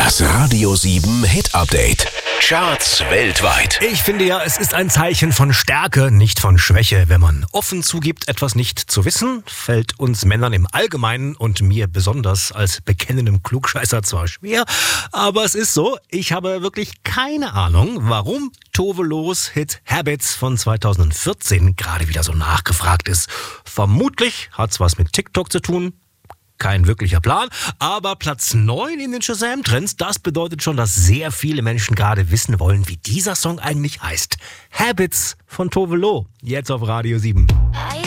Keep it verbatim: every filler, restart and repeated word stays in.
Das Radio sieben Hit Update. Charts weltweit. Ich finde ja, es ist ein Zeichen von Stärke, nicht von Schwäche. Wenn man offen zugibt, etwas nicht zu wissen, fällt uns Männern im Allgemeinen und mir besonders als bekennendem Klugscheißer zwar schwer, aber es ist so, ich habe wirklich keine Ahnung, warum Tove Lo's Hit Habits von zweitausendvierzehn gerade wieder so nachgefragt ist. Vermutlich hat's was mit TikTok zu tun. Kein wirklicher Plan, aber Platz neun in den Shazam-Trends, das bedeutet schon, dass sehr viele Menschen gerade wissen wollen, wie dieser Song eigentlich heißt. Habits von Tove Lo, jetzt auf Radio sieben.